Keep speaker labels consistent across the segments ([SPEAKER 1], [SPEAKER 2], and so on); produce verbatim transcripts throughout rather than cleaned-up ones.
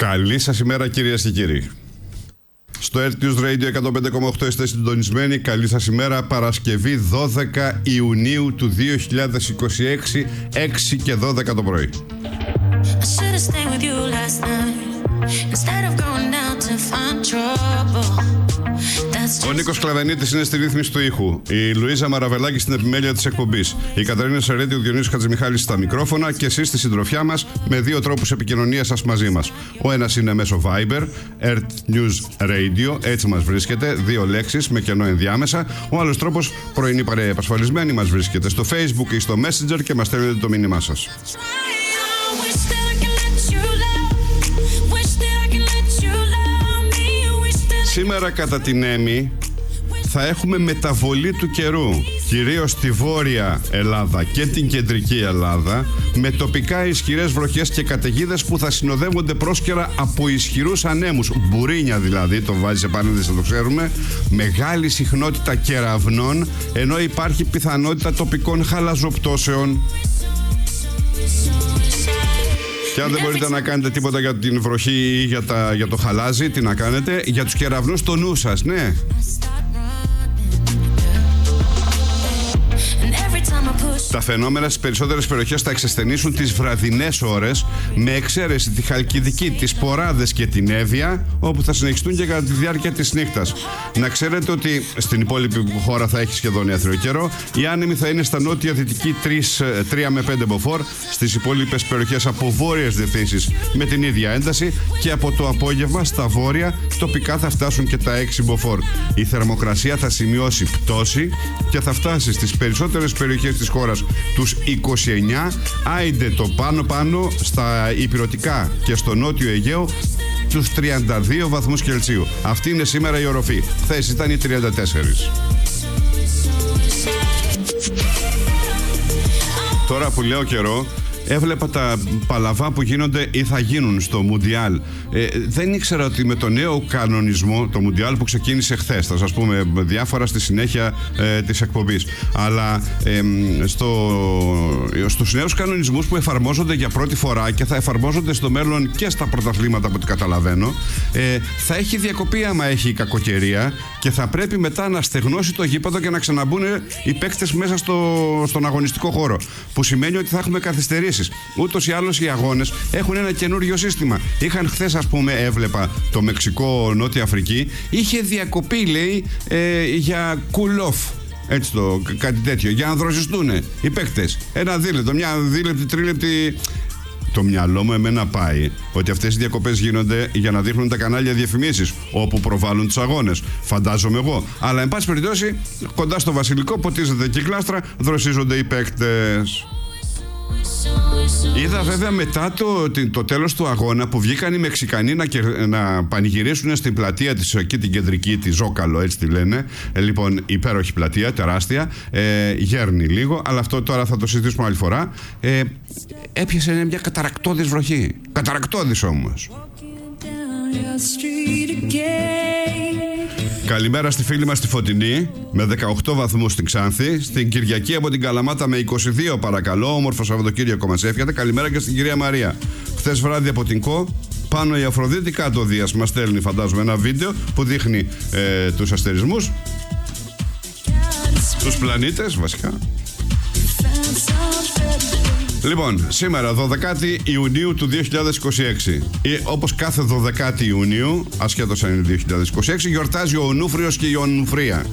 [SPEAKER 1] Καλή σας ημέρα, κυρίες και κύριοι. Στο Earth News Radio εκατόν πέντε κόμμα οκτώ είστε συντονισμένοι. Καλή σας ημέρα, Παρασκευή δώδεκα Ιουνίου του δύο χιλιάδες είκοσι έξι, έξι και δώδεκα το πρωί. Ο Νίκος Κλαβενίτης είναι στη ρύθμιση του ήχου. Η Λουίζα Μαραβελάκη στην επιμέλεια της εκπομπής. Η Καταρίνα Σερέτη, ο Διονύσης Χατζημιχάλης στα μικρόφωνα και εσείς στη συντροφιά μας με δύο τρόπους επικοινωνίας σας μαζί μας. Ο ένας είναι μέσω Viber, Earth News Radio, έτσι μας βρίσκεται, δύο λέξεις με κενό ενδιάμεσα. Ο άλλος τρόπος, πρωινή παρέα επασφαλισμένη, μας βρίσκεται στο Facebook ή στο Messenger και μας στέλνετε το μήνυμά σας. Σήμερα κατά την Έμι θα έχουμε μεταβολή του καιρού, κυρίως στη Βόρεια Ελλάδα και την Κεντρική Ελλάδα, με τοπικά ισχυρές βροχές και καταιγίδες που θα συνοδεύονται πρόσκαιρα από ισχυρούς ανέμους, μπουρίνια δηλαδή, το βάζει σε πάνελες να το ξέρουμε, μεγάλη συχνότητα κεραυνών, ενώ υπάρχει πιθανότητα τοπικών χαλαζοπτώσεων. Και αν δεν μπορείτε να κάνετε τίποτα για την βροχή ή για, τα, για το χαλάζι, τι να κάνετε? Για τους κεραυνούς το νου σας, ναι. Τα φαινόμενα στις περισσότερες περιοχές θα εξασθενήσουν τις βραδινές ώρες, με εξαίρεση τη Χαλκιδική, τις Ποράδες και την Εύβοια, όπου θα συνεχιστούν και κατά τη διάρκεια της νύχτας. Να ξέρετε ότι στην υπόλοιπη χώρα θα έχει σχεδόν έθριο καιρό. Οι άνεμοι θα είναι στα νότια-δυτική τρία με πέντε μποφόρ, στις υπόλοιπες περιοχές από βόρειες διευθύνσεις με την ίδια ένταση, και από το απόγευμα στα βόρεια τοπικά θα φτάσουν και τα έξι μποφόρ. Η θερμοκρασία θα σημειώσει πτώση και θα φτάσει στις περισσότερες περιοχές της χώρας τους είκοσι εννιά, άιντε το πάνω πάνω στα ηπειρωτικά και στο νότιο Αιγαίο τους τριάντα δύο βαθμούς Κελσίου. Αυτή είναι σήμερα η οροφή. Χθες ήταν οι τριάντα τέσσερα. Τώρα που λέω καιρό, έβλεπα τα παλαβά που γίνονται ή θα γίνουν στο Μουντιάλ. Ε, δεν ήξερα ότι με το νέο κανονισμό, το Μουντιάλ που ξεκίνησε χθες, θα σας πούμε διάφορα στη συνέχεια ε, της εκπομπής, αλλά ε, στο, στους νέους κανονισμούς που εφαρμόζονται για πρώτη φορά και θα εφαρμόζονται στο μέλλον και στα πρωταθλήματα από ό,τι καταλαβαίνω, ε, θα έχει διακοπή άμα έχει κακοκαιρία και θα πρέπει μετά να στεγνώσει το γήπεδο και να ξαναμπούν οι παίκτες μέσα στο, στον αγωνιστικό χώρο, που σημαίνει ότι θα έχουμε καθυστερήσει. Ούτως ή άλλως οι αγώνες έχουν ένα καινούριο σύστημα. Είχαν χθες, ας πούμε, έβλεπα το Μεξικό, Νότια Αφρική, είχε διακοπή, λέει, ε, για cool off. Έτσι το, κάτι τέτοιο, για να δροσιστούν οι παίκτες. Ένα δίλεπτο, μια δίλεπτη, τρίλεπτη. Το μυαλό μου εμένα πάει ότι αυτές οι διακοπές γίνονται για να δείχνουν τα κανάλια διαφημίσεις όπου προβάλλουν τους αγώνες. Φαντάζομαι εγώ. Αλλά, εν πάση περιπτώσει, κοντά στο Βασιλικό ποτίζεται κυκλάστρα, δροσίζονται οι παίκτες. Είδα βέβαια μετά το, το τέλος του αγώνα που βγήκαν οι Μεξικανοί να, να πανηγυρίσουν στην πλατεία της, εκεί την κεντρική, τη Ζόκαλο, έτσι τη λένε. Ε, λοιπόν, υπέροχη πλατεία, τεράστια, ε, γέρνει λίγο, αλλά αυτό τώρα θα το συζητήσουμε άλλη φορά. Ε, έπιασε μια καταρακτώδης βροχή, καταρακτώδης όμως. Καλημέρα στη φίλη μας τη Φωτεινή με δεκαοκτώ βαθμούς στην Ξάνθη. Στην Κυριακή από την Καλαμάτα με είκοσι δύο, παρακαλώ. Όμορφο Σαββατοκύριακο μας εύχεται. Καλημέρα και στην κυρία Μαρία. Χθες βράδυ από την ΚΟ, πάνω η Αφροδίτη, κάτω ο Δίας. Μας στέλνει, φαντάζομαι, ένα βίντεο που δείχνει ε, τους αστερισμούς, τους πλανήτες βασικά. Λοιπόν, σήμερα δωδεκάτη Ιουνίου του δύο χιλιάδες είκοσι έξι, ή, όπως κάθε δωδεκάτη Ιουνίου, ασχέτως αν είναι δύο χιλιάδες είκοσι έξι, γιορτάζει ο Ονούφριος και η Ονουφρία.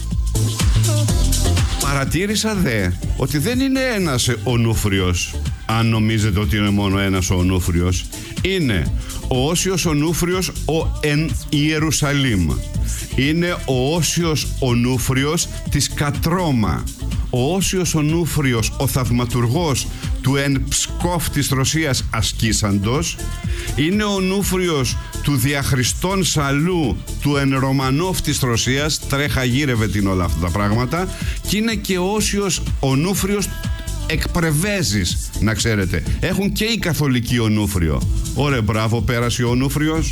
[SPEAKER 1] Παρατήρησα δε ότι δεν είναι ένας Ονούφριος, αν νομίζετε ότι είναι μόνο ένας ο Ονούφριος. Είναι ο Όσιος Ονούφριος ο εν Ιερουσαλήμ. Είναι ο Όσιος Ονούφριος της Κατρώμα. Ο Όσιος Ονούφριος, ο θαυματουργός του εν Ψκόφ της Ρωσίας ασκήσαντος. Είναι ο Ονούφριος του Διαχριστών Σαλού του εν Ρωμανόφ της Ρωσίας. Τρέχα γύρευε την όλα αυτά τα πράγματα. Και είναι και ο Όσιος Ονούφριος εκπρεβέζης, να ξέρετε. Έχουν και οι καθολικοί Ονούφριο. Ωραία, μπράβο, πέρασε ο Ονούφριος.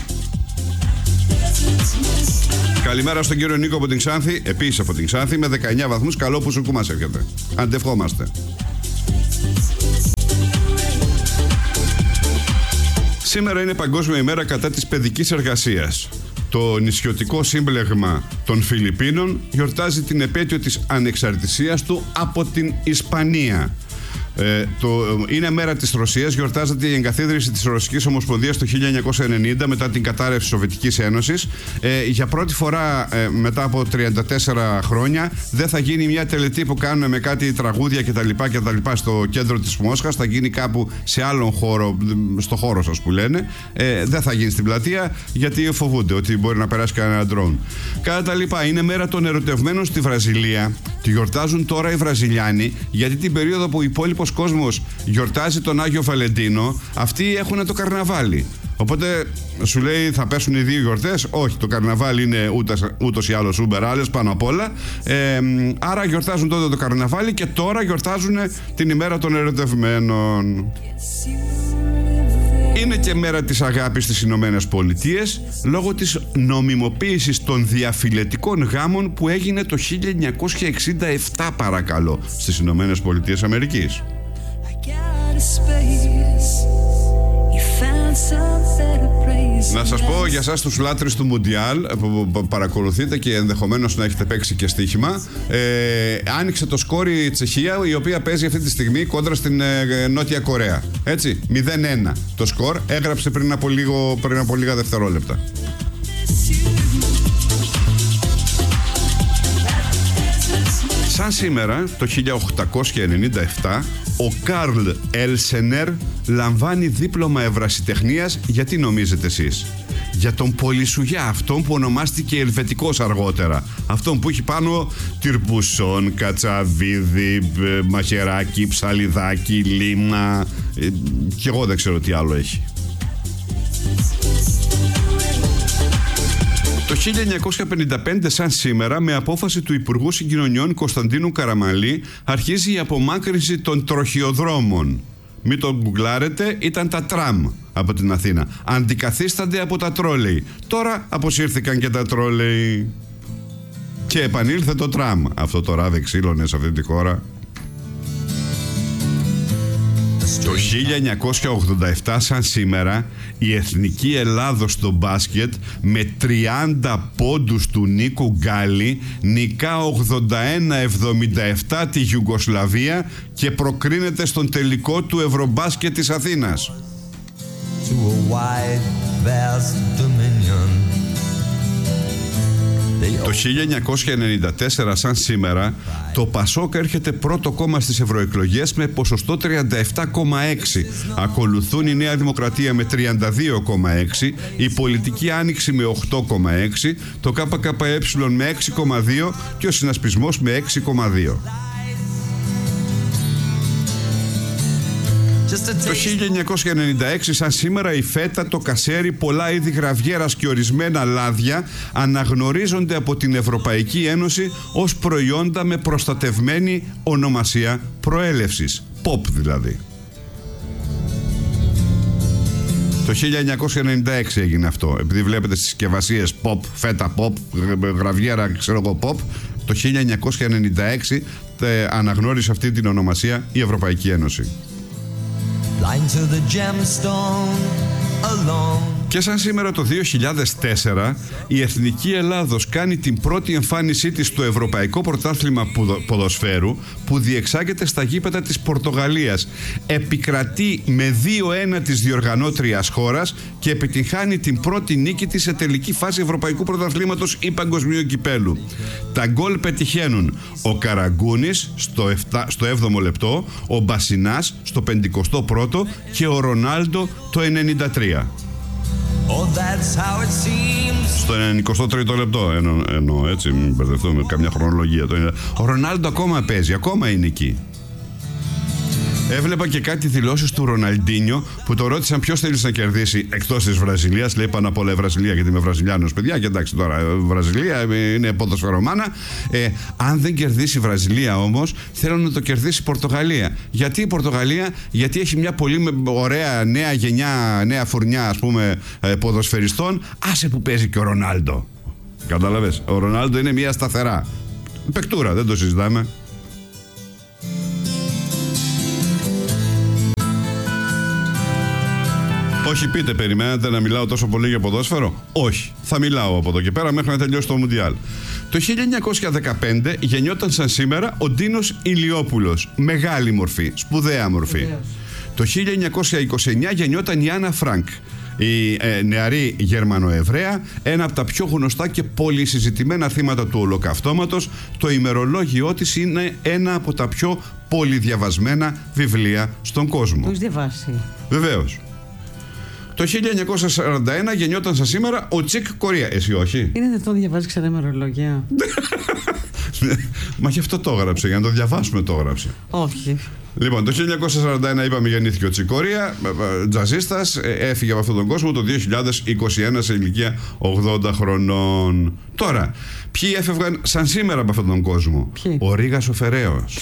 [SPEAKER 1] Καλημέρα στον κύριο Νίκο από την Ξάνθη, επίσης από την Ξάνθη, με δεκαεννιά βαθμούς. Καλό που σου μας έρχεται. Αντευχόμαστε. Σήμερα είναι Παγκόσμια ημέρα κατά της παιδικής εργασίας. Το νησιωτικό σύμπλεγμα των Φιλιππίνων γιορτάζει την επέτειο της ανεξαρτησίας του από την Ισπανία. Ε, το, είναι μέρα της Ρωσίας, γιορτάζεται η εγκαθίδρυση της Ρωσικής Ομοσπονδίας το χίλια εννιακόσια ενενήντα μετά την κατάρρευση της Σοβιετικής Ένωσης. Ε, για πρώτη φορά ε, μετά από τριάντα τέσσερα χρόνια δεν θα γίνει μια τελετή που κάνουμε με κάτι τραγούδια κτλ. κτλ στο κέντρο της Μόσχας, θα γίνει κάπου σε άλλον χώρο, στο χώρο σας που λένε. Ε, δεν θα γίνει στην πλατεία γιατί φοβούνται ότι μπορεί να περάσει κανένα ντρόουν. Κατά τα λοιπά, είναι μέρα των ερωτευμένων στη Βραζιλία. Τη γιορτάζουν τώρα οι Βραζιλιάνοι γιατί την περίοδο που ο υπόλοιπος κόσμος γιορτάζει τον Άγιο Βαλεντίνο, αυτοί έχουν το καρναβάλι. Οπότε σου λέει θα πέσουν οι δύο γιορτές. Όχι, το καρναβάλι είναι ούτως, ούτως ή άλλως ούμπερ άλλες πάνω απ' όλα. Ε, άρα γιορτάζουν τότε το καρναβάλι και τώρα γιορτάζουν την ημέρα των ερωτευμένων. Είναι και μέρα της αγάπης στις Ηνωμένες Πολιτείες λόγω της νομιμοποίησης των διαφιλετικών γάμων που έγινε το χίλια εννιακόσια εξήντα επτά, παρακαλώ, στις Ηνωμένες Πολιτείες Αμερικής. Να σας πω για εσάς τους λάτρεις του Μουντιάλ που παρακολουθείτε και ενδεχομένως να έχετε παίξει και στοίχημα, ε, άνοιξε το σκόρ η Τσεχία, η οποία παίζει αυτή τη στιγμή κόντρα στην ε, Νότια Κορέα. Έτσι, μηδέν ένα το σκορ, έγραψε πριν από, λίγο, πριν από λίγα δευτερόλεπτα. Σαν σήμερα, το χίλια οκτακόσια ενενήντα επτά, ο Καρλ Έλσενερ λαμβάνει δίπλωμα ευρασιτεχνίας. Γιατί νομίζετε εσείς? Για τον πολυσουγιά, αυτόν που ονομάστηκε Ελβετικός αργότερα. Αυτόν που έχει πάνω τυρπουσόν, κατσαβίδι, μαχαιράκι, ψαλιδάκι, λίμνα, ε, και εγώ δεν ξέρω τι άλλο έχει. Το χίλια εννιακόσια πενήντα πέντε, σαν σήμερα, με απόφαση του Υπουργού Συγκοινωνιών Κωνσταντίνου Καραμαλή, αρχίζει η απομάκρυνση των τροχιοδρόμων. Μην το γκουγκλάρετε, ήταν τα τραμ από την Αθήνα. Αντικαθίστανται από τα τρόλεϊ. Τώρα αποσύρθηκαν και τα τρόλεϊ. Και επανήλθε το τραμ. Αυτό το ράδι ξύλωνε σε αυτή τη χώρα. Το χίλια εννιακόσια ογδόντα επτά, σαν σήμερα, η Εθνική Ελλάδος στο μπάσκετ με τριάντα πόντους του Νίκου Γκάλη νικά ογδόντα ένα εβδομήντα επτά τη Ιουγκοσλαβία και προκρίνεται στον τελικό του Ευρωμπάσκετ της Αθήνας. Το χίλια εννιακόσια ενενήντα τέσσερα, σαν σήμερα, το Πασόκ έρχεται πρώτο κόμμα στις ευρωεκλογές με ποσοστό τριάντα επτά κόμμα έξι. Ακολουθούν η Νέα Δημοκρατία με τριάντα δύο κόμμα έξι, η Πολιτική Άνοιξη με οκτώ κόμμα έξι, το ΚΚΕ με έξι κόμμα δύο και ο Συνασπισμός με έξι κόμμα δύο. Το χίλια εννιακόσια ενενήντα έξι, σαν σήμερα, η φέτα, το κασέρι, πολλά είδη γραβιέρας και ορισμένα λάδια αναγνωρίζονται από την Ευρωπαϊκή Ένωση ως προϊόντα με προστατευμένη ονομασία προέλευσης. Pop δηλαδή. Το χίλια εννιακόσια ενενήντα έξι έγινε αυτό. Επειδή βλέπετε στις συσκευασίες pop, φέτα pop, γραβιέρα ξέρω εγώ pop, το χίλια εννιακόσια ενενήντα έξι τε, αναγνώρισε αυτή την ονομασία η Ευρωπαϊκή Ένωση. Και σαν σήμερα το δύο χιλιάδες τέσσερα, η Εθνική Ελλάδος κάνει την πρώτη εμφάνισή της στο Ευρωπαϊκό Πρωτάθλημα Ποδοσφαίρου που διεξάγεται στα γήπεδα της Πορτογαλίας. Επικρατεί με δύο ένα της διοργανώτριας χώρας και επιτυγχάνει την πρώτη νίκη της σε τελική φάση Ευρωπαϊκού Πρωταθλήματος ή Παγκοσμίου Κυπέλου. Τα γκολ πετυχαίνουν ο Καραγκούνης στο, επτά, στο έβδομο λεπτό, ο Μπασινάς στο πενηκοστό πρώτο και ο Ρονάλντο το ενενήντα τρία. Oh, στο ενενηκοστό τρίτο λεπτό εννοώ, εννο, έτσι, μην μπερδευτούμε καμιά χρονολογία. Ο Ρονάλντο ακόμα παίζει, ακόμα είναι εκεί. Έβλεπα και κάτι δηλώσεις του Ροναλντίνιο που το ρώτησαν ποιος θέλει να κερδίσει εκτός της Βραζιλίας. Λέει πάνω απ' όλα η Βραζιλία, γιατί είμαι Βραζιλιάνος, παιδιά. Και εντάξει, τώρα η Βραζιλία είναι ποδοσφαιρομάνα. Ε, αν δεν κερδίσει η Βραζιλία όμως, θέλω να το κερδίσει η Πορτογαλία. Γιατί η Πορτογαλία? Γιατί έχει μια πολύ ωραία νέα γενιά, νέα φουρνιά, ας πούμε, ποδοσφαιριστών. Άσε που παίζει και ο Ρονάλντο. Κατάλαβες. Ο Ρονάλντο είναι μια σταθερά παικτούρα, δεν το συζητάμε. Όχι, πείτε, περιμένετε να μιλάω τόσο πολύ για ποδόσφαιρο? Όχι. Θα μιλάω από εδώ και πέρα μέχρι να τελειώσει το Μουντιάλ. Το χίλια εννιακόσια δεκαπέντε γεννιόταν σαν σήμερα ο Ντίνος Ηλιόπουλος. Μεγάλη μορφή, σπουδαία μορφή. Βεβαίως. Το χίλια εννιακόσια είκοσι εννιά γεννιόταν η Άννα Φρανκ. Η ε, νεαρή Γερμανοεβραία, ένα από τα πιο γνωστά και πολυσυζητημένα θύματα του Ολοκαυτώματος. Το ημερολόγιό της είναι ένα από τα πιο πολυδιαβασμένα βιβλία στον κόσμο.
[SPEAKER 2] Το έχεις διαβάσει?
[SPEAKER 1] Βεβαίως. Το χίλια εννιακόσια σαράντα ένα γεννιόταν σαν σήμερα ο Τσικ Κορία. Εσύ όχι?
[SPEAKER 2] Είναι δυνατόν να διαβάζει ξανά ημερολόγια?
[SPEAKER 1] Μα γι' αυτό το έγραψε, για να το διαβάσουμε το έγραψε.
[SPEAKER 2] Όχι.
[SPEAKER 1] Λοιπόν, το χίλια εννιακόσια σαράντα ένα είπαμε γεννήθηκε ο Τσικ Κορία, τζαζίστας, έφυγε από αυτόν τον κόσμο το δύο χιλιάδες είκοσι ένα σε ηλικία ογδόντα χρονών. Τώρα, ποιοι έφευγαν σαν σήμερα από αυτόν τον κόσμο?
[SPEAKER 2] Ποιοι? Ο
[SPEAKER 1] Ρήγας ο Φεραίος,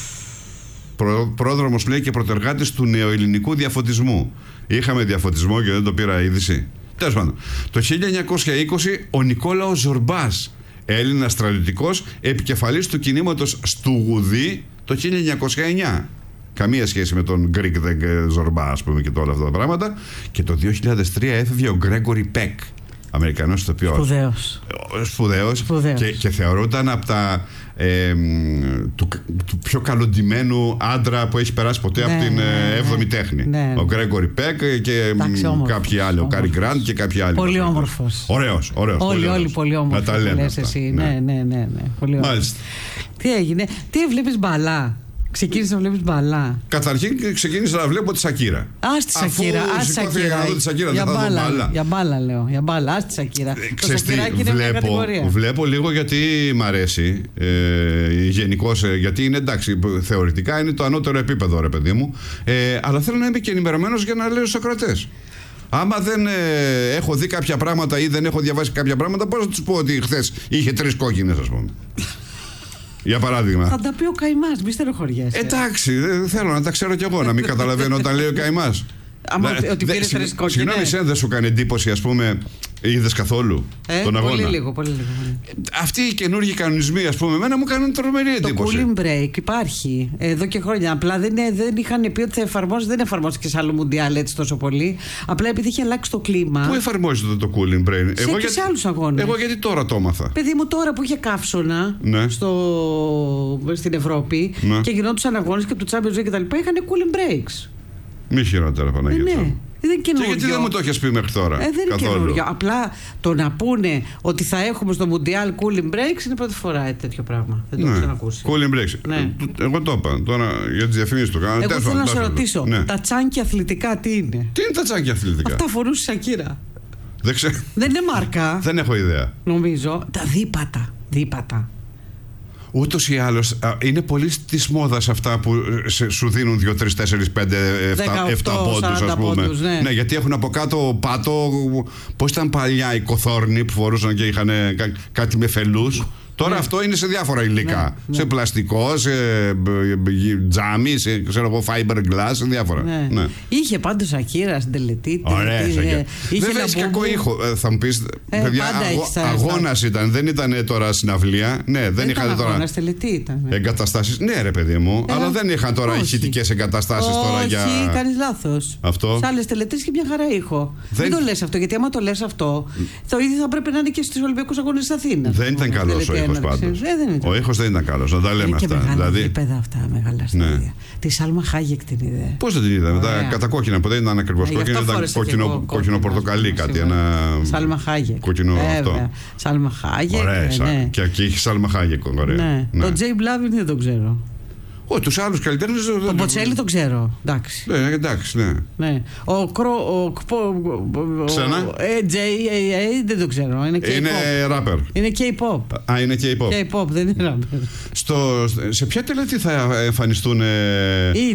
[SPEAKER 1] Προ, πρόδρομος λέει και πρωτεργάτης του νεοελληνικού διαφωτισμού. Είχαμε διαφωτισμό και δεν το πήρα είδηση. Τέλος πάντων, το χίλια εννιακόσια είκοσι ο Νικόλαος Ζορμπάς, Έλληνας στρατιωτικός, επικεφαλής του κινήματος Στουγουδί το χίλια εννιακόσια εννιά. Καμία σχέση με τον Γκρίκ Ζορμπά, ας πούμε, και όλα αυτά τα πράγματα. Και το δύο χιλιάδες τρία έφευγε ο Γκρέγκορι Πεκ, Αμερικανός ηθοποιός.
[SPEAKER 2] Σπουδαίος.
[SPEAKER 1] Σπουδαίος. Και, και θεωρούνταν από τα ε, του, του πιο καλοντημένου άντρα που έχει περάσει ποτέ, ναι, από την ναι, έβδομη ναι, τέχνη. Ναι. Ο Γκρέγκορι Πεκ και Τάξη, όμορφος, κάποιοι άλλοι. Όμορφος. Ο Κάρι Γκραντ και κάποιοι άλλοι.
[SPEAKER 2] Πολύ όμορφος.
[SPEAKER 1] Ωραίος, ωραίος.
[SPEAKER 2] Όλοι,
[SPEAKER 1] πολύ
[SPEAKER 2] όλοι πολύ όμορφοι.
[SPEAKER 1] Να τα λέμε
[SPEAKER 2] λες εσύ. Ναι, ναι, ναι, ναι, ναι. Πολύ όμορφος. Τι έγινε? Τι βλέπεις μπαλά? Ξεκίνησε να βλέπεις μπαλά?
[SPEAKER 1] Καταρχήν ξεκίνησα να βλέπω τη Σακύρα.
[SPEAKER 2] Ας τη Σακύρα, ας τη Σακύρα.
[SPEAKER 1] Σακύρα
[SPEAKER 2] για,
[SPEAKER 1] δεν θα
[SPEAKER 2] μπάλα,
[SPEAKER 1] δω μπάλα.
[SPEAKER 2] για μπάλα λέω, για μπάλα, ας τη Σακύρα.
[SPEAKER 1] Ξέρεις τι, βλέπω, βλέπω λίγο γιατί μ' αρέσει ε, γενικώς, ε, γιατί είναι εντάξει, θεωρητικά είναι το ανώτερο επίπεδο, ρε παιδί μου, ε, αλλά θέλω να είμαι και ενημερωμένος για να λέω στους ακροατές. Άμα δεν ε, έχω δει κάποια πράγματα ή δεν έχω διαβάσει κάποια πράγματα, πώς θα τους πω ότι χθες είχε τρεις κόκκινες, ας πούμε? Για παράδειγμα.
[SPEAKER 2] Θα τα πει ο Καημάς, μη στεροχωριέσαι.
[SPEAKER 1] Εντάξει, θέλω να τα ξέρω κι εγώ, να μην καταλαβαίνω όταν λέει ο Καημάς.
[SPEAKER 2] Άμα να, ότι πήρε τρεις κόκκινες.
[SPEAKER 1] Συγγνώμη, εσένα δεν σου κάνει εντύπωση, ας πούμε, είδες καθόλου
[SPEAKER 2] ε,
[SPEAKER 1] τον αγώνα?
[SPEAKER 2] Πολύ λίγο, πολύ λίγο.
[SPEAKER 1] Αυτοί οι καινούργιοι κανονισμοί, ας πούμε, εμένα μου κάνουν τρομερή εντύπωση.
[SPEAKER 2] Το cooling break υπάρχει εδώ και χρόνια. Απλά δεν, δεν είχαν πει ότι θα εφαρμόσει, δεν εφαρμόστηκε σε άλλο Μουντιάλ έτσι τόσο πολύ. Απλά επειδή είχε αλλάξει το κλίμα.
[SPEAKER 1] Πού εφαρμόζεται το cooling break?
[SPEAKER 2] Σε, εγώ και σε άλλους αγώνες.
[SPEAKER 1] Εγώ γιατί τώρα το έμαθα.
[SPEAKER 2] Παιδί μου, τώρα που είχε καύσωνα, ναι, στο, στην Ευρώπη, ναι, και γινόντουσαν αγώνες και από το Champions League και τα λοιπά, είχαν cooling breaks.
[SPEAKER 1] Μη χειρότερα, Παναγία.
[SPEAKER 2] Ναι, ναι. Δεν είναι καινούριο.
[SPEAKER 1] Και γιατί δεν μου το έχεις πει μέχρι τώρα?
[SPEAKER 2] Ε, δεν είναι καινούριο. Απλά το να πούνε ότι θα έχουμε στο Mundial cooling breaks είναι πρώτη φορά τέτοιο πράγμα. Δεν το έχω ξανακούσει.
[SPEAKER 1] Cooling breaks. Ναι. Εγώ το είπα τώρα για τις διαφημίσεις του κάνανε.
[SPEAKER 2] Εγώ θέλω να σου ρωτήσω, ναι, τα τσάνκια αθλητικά τι είναι?
[SPEAKER 1] Τι είναι τα τσάνκια αθλητικά?
[SPEAKER 2] Αυτά φορούσε η Σακύρα.
[SPEAKER 1] Δεν ξέρω.
[SPEAKER 2] Δεν είναι μάρκα.
[SPEAKER 1] Δεν έχω ιδέα.
[SPEAKER 2] Νομίζω. Τα δίπατα. Δίπατα.
[SPEAKER 1] Ούτως ή άλλως είναι πολύ της μόδας αυτά που σου δίνουν δύο, τρεις, τέσσερις, πέντε, επτά πόντους, ας πούμε. Πόντους, ναι. Ναι, γιατί έχουν από κάτω πάτο. Πώς ήταν παλιά οι κοθόρνοι που φορούσαν και είχαν κά, κάτι με φελούς. Τώρα, ναι, αυτό είναι σε διάφορα υλικά. Ναι, σε ναι, πλαστικό, σε τζάμι, σε ξέρω εγώ, fiberglass, σε διάφορα.
[SPEAKER 2] Ναι. Ναι. Είχε πάντως Σακύρα στην τελετή.
[SPEAKER 1] Ωραία, Σακύρα. Βέβαια έχει κακό ήχο. Θα μου πεις, ε, παιδιά, αγώ, αγώνας ήταν, δεν ήταν τώρα συναυλία. Ναι, δεν είχαν τώρα.
[SPEAKER 2] Αγώνας, τελετή ήταν.
[SPEAKER 1] Εγκαταστάσεις. Ναι, ρε παιδί μου, ε, αλλά δεν είχαν τώρα ηχητικές εγκαταστάσεις τώρα για.
[SPEAKER 2] Όχι, κάνεις λάθος.
[SPEAKER 1] Αυτό.
[SPEAKER 2] Σε άλλες τελετές είχε μια χαρά ήχο. Δεν, δεν το λες αυτό, γιατί άμα το λες αυτό, το ίδιο θα πρέπει να είναι και στους Ολυμπιακούς Αγώνες της Αθήνας.
[SPEAKER 1] Δεν ήταν καλός ο ήχος. Ο ήχος δεν ήταν καλός, να τα λέμε αυτά.
[SPEAKER 2] Είναι και μεγάλα γήπεδα αυτά, μεγάλα στάδια. Ναι. Τη Σάλμα Χάγεκ την είδε.
[SPEAKER 1] Πώς δεν την είδα? Τα κατακόκκινα που δεν ήταν ακριβώς κόκκινα, ήταν κόκκινο-πορτοκαλί κάτι.
[SPEAKER 2] Σάλμα Χάγεκ.
[SPEAKER 1] Κόκκινο αυτό.
[SPEAKER 2] Σάλμα Χάγεκ.
[SPEAKER 1] Ωραία, και εκεί έχει Σάλμα Χάγεκ.
[SPEAKER 2] Το Τζέι Μπλάβιν δεν τον ξέρω.
[SPEAKER 1] Όχι, τους άλλους καλλιτέχνες.
[SPEAKER 2] Τον Μποτσέλη τον ξέρω. Εντάξει.
[SPEAKER 1] Ναι, εντάξει, ναι.
[SPEAKER 2] ναι. Ο Κρό.
[SPEAKER 1] Ξανά.
[SPEAKER 2] τζέι έι έι δεν τον ξέρω. Είναι K-pop.
[SPEAKER 1] Είναι rapper.
[SPEAKER 2] Είναι K-pop.
[SPEAKER 1] Α, είναι K-pop.
[SPEAKER 2] K-pop, δεν είναι rapper.
[SPEAKER 1] Στο, σε ποια τελετή θα εμφανιστούν?
[SPEAKER 2] ι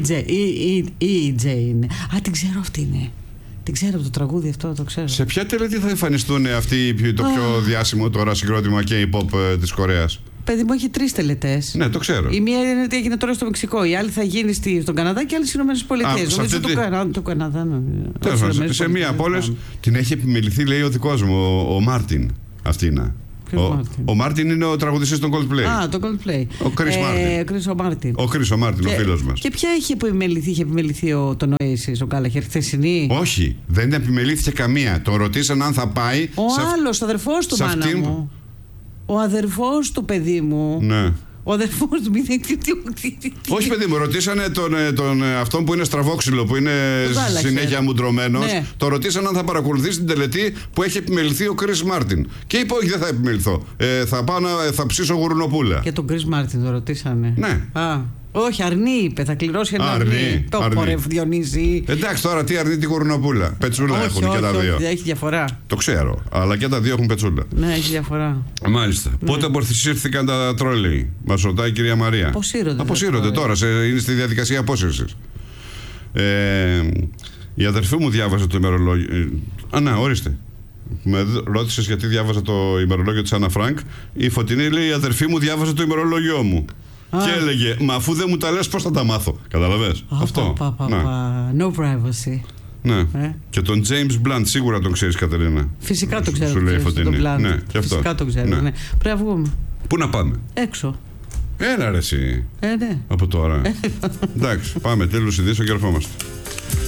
[SPEAKER 2] τζέι είναι. Α, την ξέρω αυτή είναι. Την ξέρω από το τραγούδι αυτό, το ξέρω.
[SPEAKER 1] Σε ποια τελετή θα εμφανιστούν αυτοί το πιο διάσημο τώρα συγκρότημα K-pop της Κορέας?
[SPEAKER 2] Παιδί μου, έχει τρεις τελετές.
[SPEAKER 1] Ναι, το ξέρω.
[SPEAKER 2] Η μία είναι ότι έγινε τώρα στο Μεξικό, η άλλη θα γίνει στη, στον Καναδά και άλλη στις Ηνωμένες Πολιτείες. Νομίζω το, Κανα, το Καναδά.
[SPEAKER 1] Τέλος, σε, σε μία από όλες την έχει επιμεληθεί, λέει, ο δικός μου, ο, ο Μάρτιν. Αυτή είναι. Ο, ο Μάρτιν είναι ο τραγουδιστής των Coldplay.
[SPEAKER 2] Α, το Coldplay.
[SPEAKER 1] Ο Chris Μάρτιν.
[SPEAKER 2] Ο Chris Μάρτιν.
[SPEAKER 1] Ο Chris Μάρτιν, ο φίλος μας.
[SPEAKER 2] Και ποια είχε επιμεληθεί, είχε επιμεληθεί ο, τον Oasis, ο Γκάλαχερ, χθεσινή?
[SPEAKER 1] Όχι, δεν επιμελήθηκε καμία. Το ρωτήσαν αν θα πάει.
[SPEAKER 2] Ο άλλος, ο αδερφός του, μάνα αυτήν... μου. Ο αδερφός του, παιδί μου.
[SPEAKER 1] Ναι.
[SPEAKER 2] Ο αδερφός του, μην
[SPEAKER 1] όχι, παιδί μου, ρωτήσανε τον, τον, αυτόν που είναι στραβόξυλο, που είναι συνέχεια μουντρωμένος. Ναι. Το ρωτήσαν αν θα παρακολουθήσει την τελετή που έχει επιμεληθεί ο Chris Μάρτιν. Και είπε: όχι, δεν θα επιμεληθώ. Ε, θα πάω να θα ψήσω γουρνοπούλα.
[SPEAKER 2] Και τον Chris Μάρτιν το ρωτήσανε.
[SPEAKER 1] Ναι.
[SPEAKER 2] Α. Όχι, αρνή είπε, θα κληρώσει ένα αρνή. αρνή. Το πορευ Διονύση.
[SPEAKER 1] Εντάξει, τώρα τι αρνή, τι γουρνοπούλα. Πετσούλα όχι, έχουν όχι, και τα δύο.
[SPEAKER 2] Όχι, έχει διαφορά.
[SPEAKER 1] Το ξέρω, αλλά και τα δύο έχουν πετσούλα.
[SPEAKER 2] Ναι, έχει διαφορά.
[SPEAKER 1] Μάλιστα. Ναι. Πότε αποσύρθηκαν τα τρόλεϊ, μας ρωτάει η κυρία Μαρία.
[SPEAKER 2] Αποσύρονται.
[SPEAKER 1] Αποσύρονται τώρα, σε, είναι στη διαδικασία απόσυρσης. Ε, η αδερφή μου διάβασε το ημερολόγιο. Α, ναι, ορίστε. Με ρώτησες γιατί διάβαζα το ημερολόγιο της Άννα Φρανκ. Η Φωτεινή λέει: η αδερφή μου διάβασε το ημερολόγιο μου. Ah. Και έλεγε: μα αφού δεν μου τα λες, πώς θα τα μάθω. Καταλαβες.
[SPEAKER 2] Oh, αυτό. Πα, πα, πα. No privacy.
[SPEAKER 1] Ναι. Ε? Και τον James Blunt σίγουρα τον ξέρεις, Κατερίνα.
[SPEAKER 2] Φυσικά τον ξέρω.
[SPEAKER 1] Σου λέει η Φωτεινή.
[SPEAKER 2] Τον
[SPEAKER 1] ναι, και
[SPEAKER 2] Φυσικά
[SPEAKER 1] αυτό.
[SPEAKER 2] τον ξέρω. Ναι. Ναι. Πρέπει να βγούμε.
[SPEAKER 1] Πού να πάμε?
[SPEAKER 2] Έξω.
[SPEAKER 1] Έλα ρε εσύ.
[SPEAKER 2] Ε, ναι.
[SPEAKER 1] Από τώρα. Εντάξει, πάμε. Τέλος ειδήσεων και ερχόμαστε.